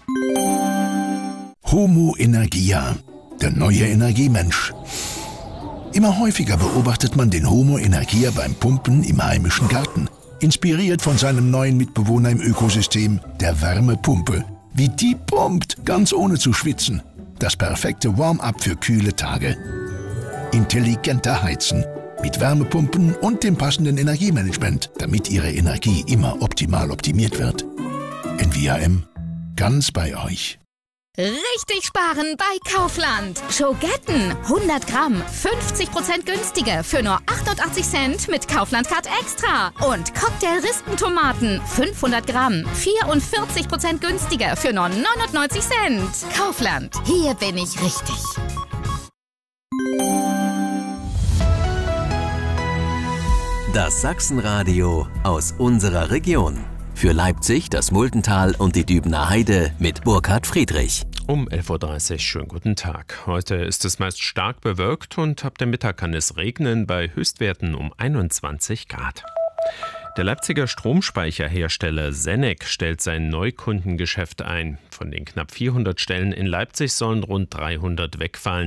Homo Energia, der neue Energiemensch. Immer häufiger beobachtet man den Homo Energia beim Pumpen im heimischen Garten. Inspiriert von seinem neuen Mitbewohner im Ökosystem, der Wärmepumpe. Wie die pumpt, ganz ohne zu schwitzen. Das perfekte Warm-up für kühle Tage. Intelligenter Heizen. Mit Wärmepumpen und dem passenden Energiemanagement, damit Ihre Energie immer optimal optimiert wird. NVAM, ganz bei euch. Richtig sparen bei Kaufland. Schogetten 100 Gramm, 50% günstiger für nur 88 Cent mit Kaufland Card Extra. Und Cocktail-Rispentomaten 500 Gramm, 44% günstiger für nur 99 Cent. Kaufland, hier bin ich richtig. Das Sachsenradio aus unserer Region. Für Leipzig, das Multental und die Dübener Heide mit Burkhard Friedrich. Um 11.30 Uhr, schönen guten Tag. Heute ist es meist stark bewölkt und ab dem Mittag kann es regnen bei Höchstwerten um 21 Grad. Der Leipziger Stromspeicherhersteller Senec stellt sein Neukundengeschäft ein. Von den knapp 400 Stellen in Leipzig sollen rund 300 wegfallen.